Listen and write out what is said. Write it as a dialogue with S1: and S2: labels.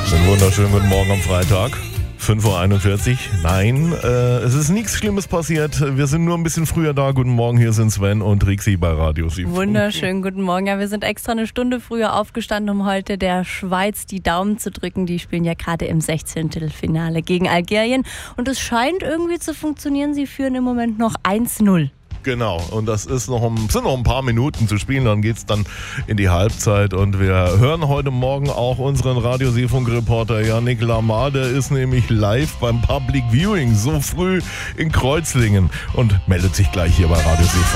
S1: Einen wunderschönen guten Morgen am Freitag. 5.41 Uhr. Nein, es ist nichts Schlimmes passiert. Wir sind nur ein bisschen früher da. Guten Morgen, hier sind Sven und Rixi bei Radio 7.
S2: Wunderschönen guten Morgen. Ja, wir sind extra eine Stunde früher aufgestanden, um heute der Schweiz die Daumen zu drücken. Die spielen ja gerade im 16. Finale gegen Algerien. Und es scheint irgendwie zu funktionieren. Sie führen im Moment noch 1-0.
S1: Genau, und das sind noch ein paar Minuten zu spielen, dann geht's dann in die Halbzeit und wir hören heute Morgen auch unseren Radio-Seefunk-Reporter Yannick Lamar, der ist nämlich live beim Public Viewing so früh in Kreuzlingen und meldet sich gleich hier bei Radio Seefunk.